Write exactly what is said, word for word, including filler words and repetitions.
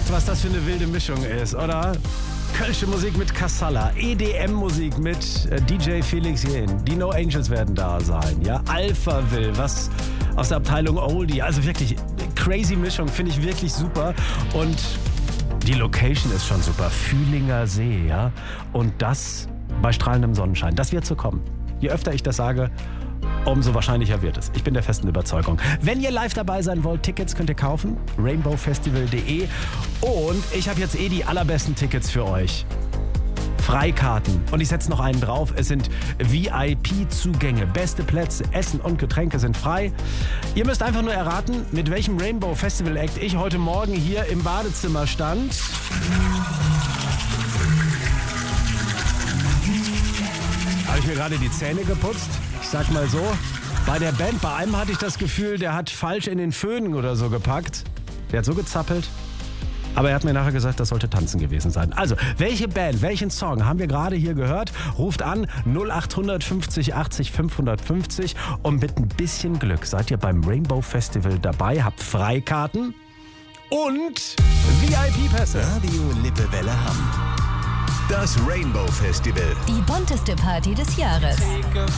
gemerkt, was das für eine wilde Mischung ist, oder? Kölsche Musik mit Kassala, E D M-Musik mit äh, D J Felix Jähn, die No Angels werden da sein, ja? Alphaville, was aus der Abteilung Oldie, also wirklich crazy Mischung, finde ich wirklich super. Und die Location ist schon super, Fühlinger See, ja? Und das bei strahlendem Sonnenschein, das wird so kommen. Je öfter ich das sage, umso wahrscheinlicher wird es. Ich bin der festen Überzeugung. Wenn ihr live dabei sein wollt, Tickets könnt ihr kaufen. rainbow festival punkt de. Und ich habe jetzt eh die allerbesten Tickets für euch. Freikarten. Und ich setze noch einen drauf. Es sind V I P-Zugänge. Beste Plätze, Essen und Getränke sind frei. Ihr müsst einfach nur erraten, mit welchem Rainbow Festival Act ich heute Morgen hier im Badezimmer stand. Habe ich mir gerade die Zähne geputzt? Ich sag mal so, bei der Band, bei einem hatte ich das Gefühl, der hat falsch in den Föhn oder so gepackt. Der hat so gezappelt. Aber er hat mir nachher gesagt, das sollte Tanzen gewesen sein. Also, welche Band, welchen Song haben wir gerade hier gehört? Ruft an null acht fünfzig achtzig fünfhundertfünfzig und mit ein bisschen Glück seid ihr beim Rainbow Festival dabei, habt Freikarten und V I P-Pässe. Radio Lippewelle Hamm. Das Rainbow Festival. Die bunteste Party des Jahres.